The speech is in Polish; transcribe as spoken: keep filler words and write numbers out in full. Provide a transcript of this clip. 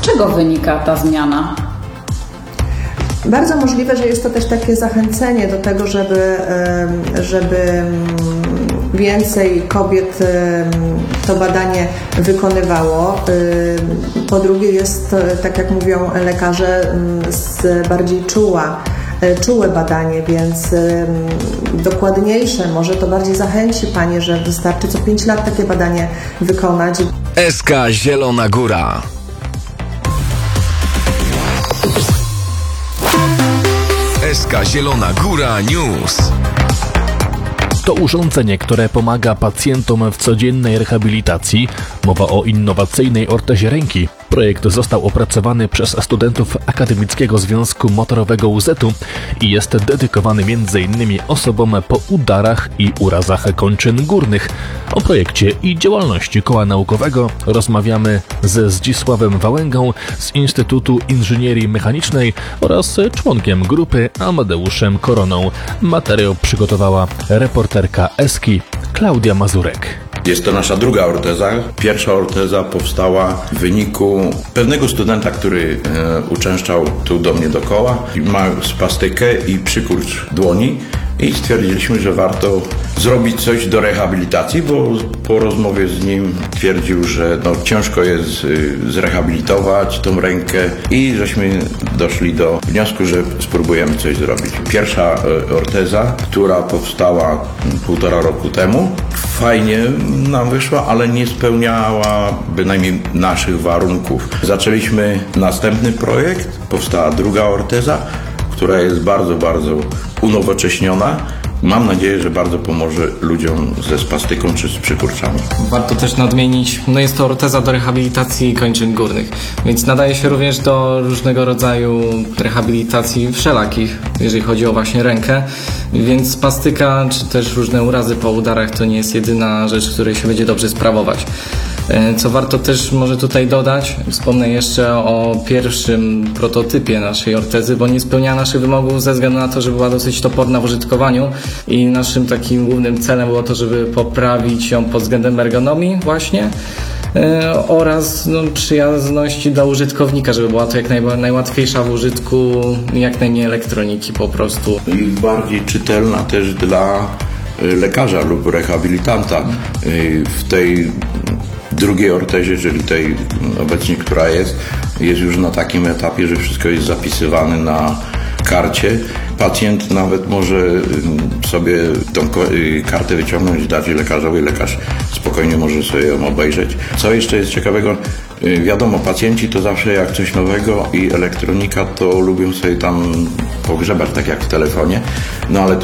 Z czego wynika ta zmiana? Bardzo możliwe, że jest to też takie zachęcenie do tego, żeby, żeby więcej kobiet to badanie wykonywało. Po drugie jest, tak jak mówią lekarze, bardziej czuła, czułe badanie, więc dokładniejsze, może to bardziej zachęci Panie, że wystarczy co pięć lat takie badanie wykonać. S K Zielona Góra. S K Zielona Góra News. To urządzenie, które pomaga pacjentom w codziennej rehabilitacji. Mowa o innowacyjnej ortezie ręki. Projekt został opracowany przez studentów Akademickiego Związku Motorowego U Z u i jest dedykowany między innymi osobom po udarach i urazach kończyn górnych. O projekcie i działalności koła naukowego rozmawiamy ze Zdzisławem Wałęgą z Instytutu Inżynierii Mechanicznej oraz członkiem grupy Amadeuszem Koroną. Materiał przygotowała reporterka Eski Klaudia Mazurek. Jest to nasza druga orteza. Pierwsza orteza powstała w wyniku pewnego studenta, który e, uczęszczał tu do mnie do koła. Ma spastykę i przykurcz dłoni i stwierdziliśmy, że warto zrobić coś do rehabilitacji, bo po rozmowie z nim twierdził, że no, ciężko jest y, zrehabilitować tą rękę i żeśmy doszli do wniosku, że spróbujemy coś zrobić. Pierwsza y, orteza, która powstała półtora roku temu, fajnie nam wyszła, ale nie spełniała bynajmniej naszych warunków. Zaczęliśmy następny projekt, powstała druga orteza, która jest bardzo, bardzo unowocześniona. Mam nadzieję, że bardzo pomoże ludziom ze spastyką czy z przykurczami. Warto też nadmienić, no jest to orteza do rehabilitacji kończyn górnych, więc nadaje się również do różnego rodzaju rehabilitacji wszelakich, jeżeli chodzi o właśnie rękę, więc spastyka czy też różne urazy po udarach to nie jest jedyna rzecz, której się będzie dobrze sprawować. Co warto też może tutaj dodać, wspomnę jeszcze o pierwszym prototypie naszej ortezy, bo nie spełniała naszych wymogów ze względu na to, że była dosyć toporna w użytkowaniu i naszym takim głównym celem było to, żeby poprawić ją pod względem ergonomii właśnie yy, oraz no, przyjazności do użytkownika, żeby była to jak naj, najłatwiejsza w użytku, jak najmniej elektroniki po prostu. I bardziej czytelna też dla lekarza lub rehabilitanta. W tej drugiej ortezie, czyli tej obecnie, która jest, jest już na takim etapie, że wszystko jest zapisywane na karcie. Pacjent nawet może sobie tą kartę wyciągnąć, dać lekarzowi, lekarz spokojnie może sobie ją obejrzeć. Co jeszcze jest ciekawego, wiadomo, pacjenci to zawsze jak coś nowego i elektronika to lubią sobie tam pogrzebać, tak jak w telefonie, no ale